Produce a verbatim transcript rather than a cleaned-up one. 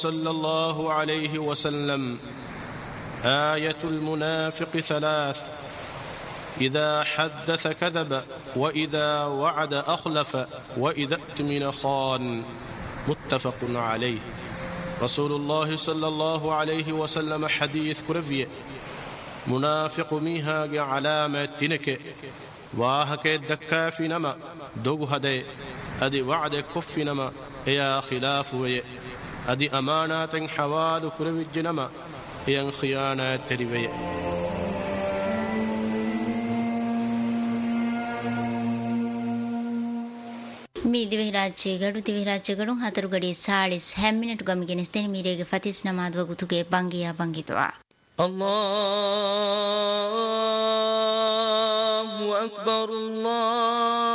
صلى الله عليه وسلم: آية المنافق ثلاث: إذا حدث كذب، وإذا وعد أخلف، وإذا اؤتمن خان. متفق عليه. رسول الله صلى الله عليه وسلم حديث كرفية منافق ميها علامة تنك واهك الدكا في نما دوغ هدي أدي وعد كف نما يا خلاف وي أدي أمانات حواد كرفي الجنما ين خيانات تربية. මේ දිවිරාජ්‍යයේ ගඩු දිවිරාජ්‍යගඩුන් හතරු ගඩේ සාලිස් හැම්මිනට ගමිගෙන ස්තෙන මීරේගේ ෆතිස් නමාදව ගුතුගේ බංගියා බංගිතවා الله أكبر الله